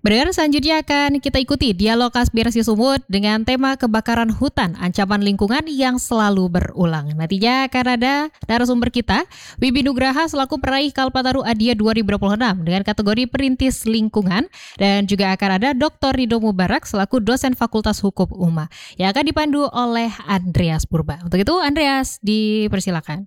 Pendengar, selanjutnya akan kita ikuti dialog aspirasi Sumut dengan tema kebakaran hutan, ancaman lingkungan yang selalu berulang. Nantinya akan ada narasumber kita, Wibi Nugraha selaku peraih Kalpataru Adia 2026 dengan kategori perintis lingkungan, dan juga akan ada Dr. Rido Mubarak selaku dosen Fakultas Hukum UMA yang akan dipandu oleh Andreas Purba. Untuk itu, Andreas, dipersilakan.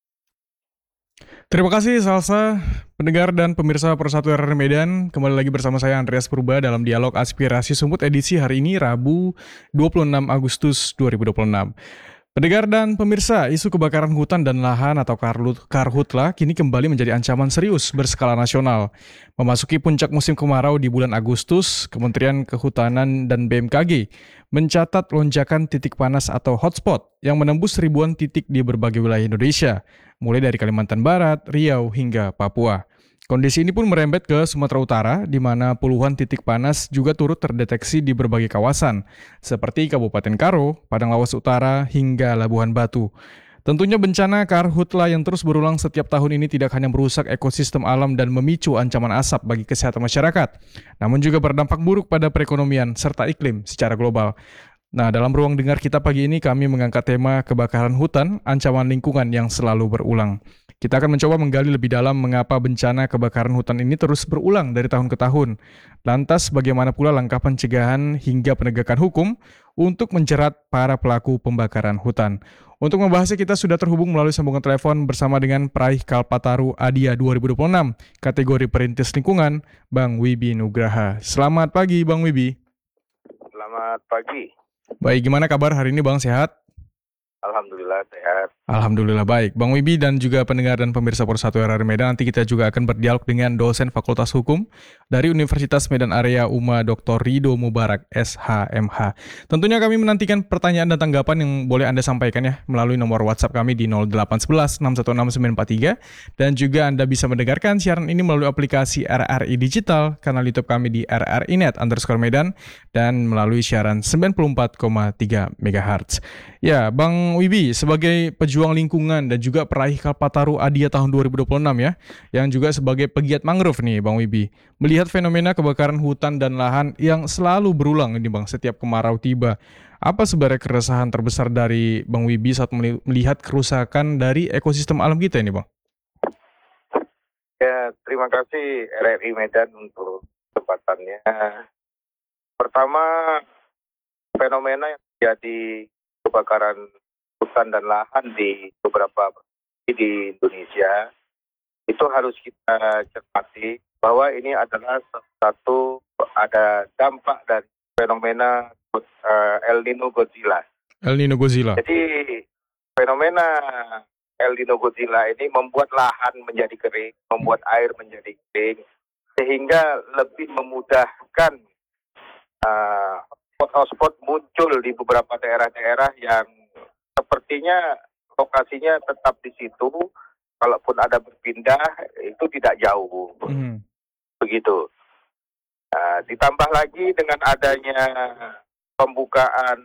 Terima kasih Salsa, pendengar dan pemirsa Persatu RRI Medan. Kembali lagi bersama saya Andreas Purba dalam dialog aspirasi Sumut edisi hari ini Rabu 26 Agustus 2026. Pendengar dan pemirsa, isu kebakaran hutan dan lahan atau karhutla kini kembali menjadi ancaman serius berskala nasional. Memasuki puncak musim kemarau di bulan Agustus, Kementerian Kehutanan dan BMKG mencatat lonjakan titik panas atau hotspot yang menembus ribuan titik di berbagai wilayah Indonesia, mulai dari Kalimantan Barat, Riau, hingga Papua. Kondisi ini pun merembet ke Sumatera Utara, di mana puluhan titik panas juga turut terdeteksi di berbagai kawasan, seperti Kabupaten Karo, Padang Lawas Utara, hingga Labuhan Batu. Tentunya bencana karhutla yang terus berulang setiap tahun ini tidak hanya merusak ekosistem alam dan memicu ancaman asap bagi kesehatan masyarakat, namun juga berdampak buruk pada perekonomian serta iklim secara global. Nah, dalam ruang dengar kita pagi ini kami mengangkat tema kebakaran hutan, ancaman lingkungan yang selalu berulang. Kita akan mencoba menggali lebih dalam mengapa bencana kebakaran hutan ini terus berulang dari tahun ke tahun. Lantas, bagaimana pula langkah pencegahan hingga penegakan hukum untuk menjerat para pelaku pembakaran hutan. Untuk membahasnya kita sudah terhubung melalui sambungan telepon bersama dengan peraih Kalpataru Adia 2026, kategori perintis lingkungan, Bang Wibi Nugraha. Selamat pagi, Bang Wibi. Selamat pagi. Baik, gimana kabar hari ini, Bang? Sehat? Alhamdulillah sehat. Alhamdulillah baik. Bang Wibi dan juga pendengar dan pemirsa Persatu RRI Medan, nanti kita juga akan berdialog dengan dosen Fakultas Hukum dari Universitas Medan Area UMA Dr. Rido Mubarak SHMH. Tentunya kami menantikan pertanyaan dan tanggapan yang boleh Anda sampaikan ya melalui nomor WhatsApp kami di 0811 616 943, dan juga Anda bisa mendengarkan siaran ini melalui aplikasi RRI Digital, kanal YouTube kami di RRINet_Medan, dan melalui siaran 94,3 MHz. Ya, Bang Wibi, sebagai pejuang lingkungan dan juga peraih Kalpataru Adia tahun 2026 ya, yang juga sebagai pegiat mangrove nih Bang Wibi, melihat fenomena kebakaran hutan dan lahan yang selalu berulang ini Bang setiap kemarau tiba. Apa sebenarnya keresahan terbesar dari Bang Wibi saat melihat kerusakan dari ekosistem alam kita ini Bang? Ya, terima kasih RRI Medan untuk kesempatannya. Pertama, fenomena yang terjadi kebakaran hutan dan lahan di beberapa provinsi di Indonesia itu harus kita cermati bahwa ini adalah ada dampak dari fenomena El Nino Godzilla. El Nino Godzilla. Jadi fenomena El Nino Godzilla ini membuat lahan menjadi kering, membuat air menjadi kering, sehingga lebih memudahkan hotspot muncul di beberapa daerah-daerah yang sepertinya lokasinya tetap di situ, kalaupun ada berpindah itu tidak jauh, begitu. Ditambah lagi dengan adanya pembukaan